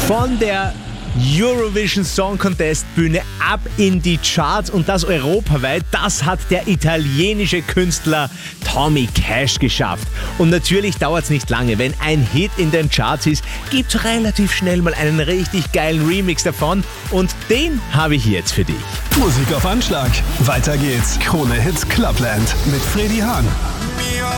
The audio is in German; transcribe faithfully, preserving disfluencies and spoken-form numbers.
Von der Eurovision Song Contest Bühne ab in die Charts und das europaweit, das hat der italienische Künstler Tommy Cash geschafft. Und natürlich dauert es nicht lange, wenn ein Hit in den Charts ist, gibt es relativ schnell mal einen richtig geilen Remix davon und den habe ich jetzt für dich. Musik auf Anschlag. Weiter geht's. Krone Hits Clubland mit Freddy Hahn.